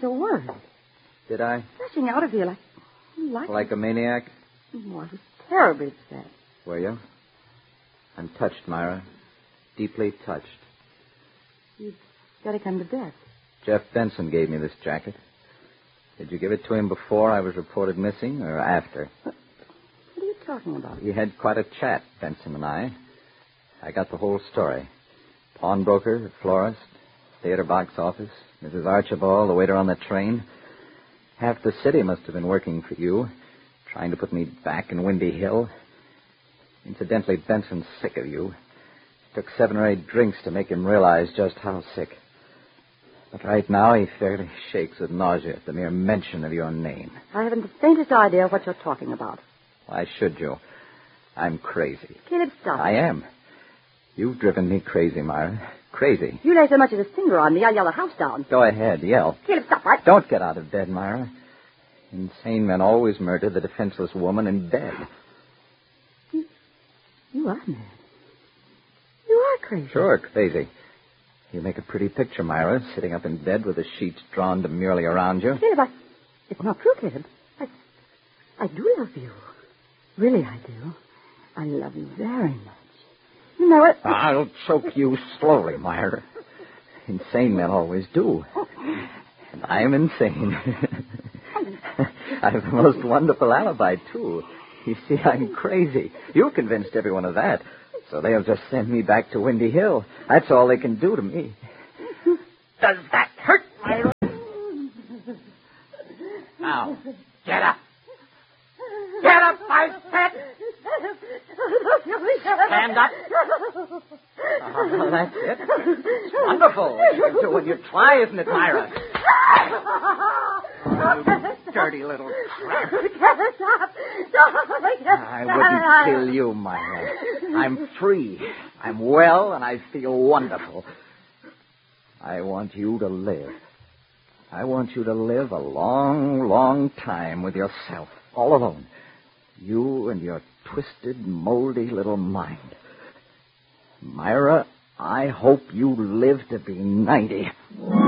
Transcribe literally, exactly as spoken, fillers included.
so worried. Did I? Rushing out of here like... Like, like a maniac? Oh, I was terribly upset. Were you? I'm touched, Myra. Deeply touched. You've got to come to bed. Jeff Benson gave me this jacket. Did you give it to him before I was reported missing or after? What, what are you talking about? We had quite a chat, Benson and I. I got the whole story. Pawnbroker, florist, theater box office, Missus Archibald, the waiter on the train. Half the city must have been working for you, trying to put me back in Windy Hill. Incidentally, Benson's sick of you. It took seven or eight drinks to make him realize just how sick. But right now he fairly shakes with nausea at the mere mention of your name. I haven't the faintest idea what you're talking about. Why should you? I'm crazy. Caleb, stop. I am. You've driven me crazy, Myra. Crazy. You lay so much as a finger on me, I'll yell the house down. Go ahead, yell. Caleb, stop, right? Don't get out of bed, Myra. Insane men always murder the defenseless woman in bed. You, you are mad. You are crazy. Sure, crazy. You make a pretty picture, Myra, sitting up in bed with the sheets drawn demurely around you. Caleb, I... It's not true, Caleb. I... I do love you. Really, I do. I love you very much. You know it. I'll choke you slowly, Myra. Insane men always do. And I'm insane. I have the most wonderful alibi, too. You see, I'm crazy. You've convinced everyone of that. So they'll just send me back to Windy Hill. That's all they can do to me. Does that hurt, Myra? Now, get up. Get up, I said. Stand up. Oh, that's it. It's wonderful. You do when you try, isn't it, Myra? You dirty little crap. I wouldn't kill you, Myra. I'm free. I'm well, and I feel wonderful. I want you to live. I want you to live a long, long time with yourself, all alone. You and your twisted, moldy little mind. Myra, I hope you live to be ninety.